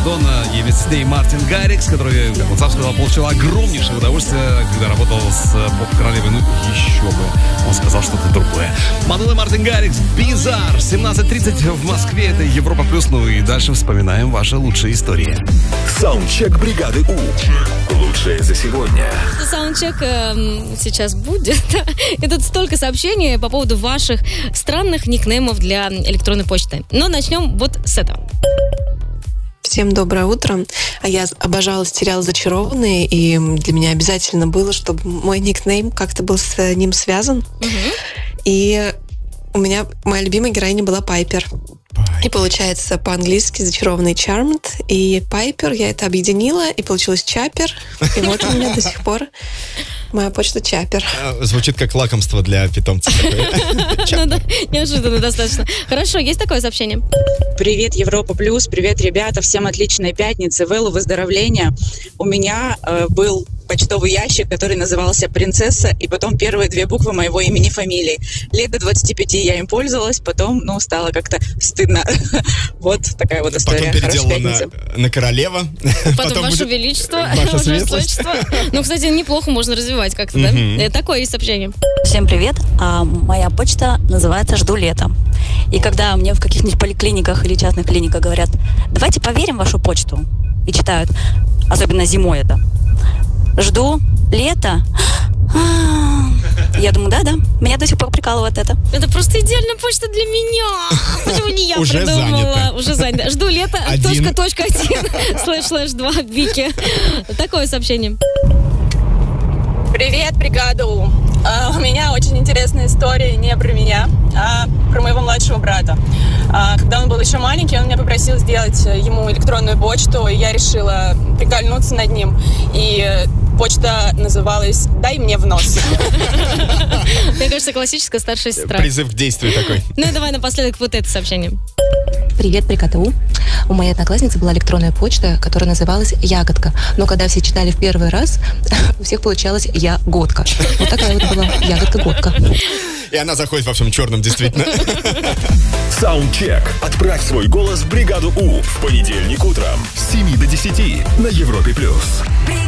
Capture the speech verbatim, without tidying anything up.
Антона и вместе с ней Мартин Гаррикс, который, как он сам сказал, получил огромнейшее удовольствие, когда работал с поп-королевой. Ну, еще бы. Он сказал что-то другое. Мадонна, Мартин Гаррикс, Bizarre. семнадцать тридцать в Москве. Это Европа Плюс. Ну и дальше вспоминаем ваши лучшие истории. Саундчек бригады У. Лучшее за сегодня. Саундчек э, сейчас будет. И тут столько сообщений по поводу ваших странных никнеймов для электронной почты. Но начнем вот с этого. Всем доброе утро. Я обожала сериал «Зачарованные», и для меня обязательно было, чтобы мой никнейм как-то был с ним связан. Угу. И у меня моя любимая героиня была Пайпер. И получается по-английски «Зачарованный» Charmed, и Пайпер, я это объединила, и получилось Чаппер. И вот у меня до сих пор моя почта Чаппер. Звучит как лакомство для питомца. Ну да, неожиданно достаточно. Хорошо, есть такое сообщение? Привет, Европа Плюс, привет, ребята, всем отличной пятницы, Вэллу, выздоровления. У меня э, был почтовый ящик, который назывался «Принцесса», и потом первые две буквы моего имени, фамилии. Лет до двадцати пяти я им пользовалась, потом, ну, стало как-то стыдно. Вот такая вот история. Потом переделала на, на королева. Потом, потом Ваше будет... Величество. Ваше Светлость. Ну, кстати, неплохо можно развивать как-то, да? Mm-hmm. Такое есть сообщение. Всем привет. А, моя почта называется «Жду лета». И когда мне в каких-нибудь поликлиниках или частных клиниках говорят, давайте поверим в вашу почту, и читают, особенно зимой это, жду лета. Я думаю, да-да, меня до сих пор прикалывает это. Это просто идеальная почта для меня. Почему не я Уже придумала? занято. Уже занято. Жду лето, точка, точка, один, слэш, слэш, два, Вики. Такое сообщение. Привет, бригада У. А, у меня очень интересная история не про меня, а про моего младшего брата. А, когда он был еще маленький, он меня попросил сделать ему электронную почту, и я решила прикольнуться над ним. И почта называлась «Дай мне в нос». Мне кажется, классическая старшая сестра. Призыв к действию такой. Ну и давай напоследок вот это сообщение. Привет, бригада У. У моей одноклассницы была электронная почта, которая называлась «Ягодка». Но когда все читали в первый раз, у всех получалось «Я-годка». Вот такая вот была «Ягодка-годка». И она заходит во всем черном, действительно. Саундчек. Отправь свой голос в бригаду У в понедельник утром с семи до десяти на Европе Плюс.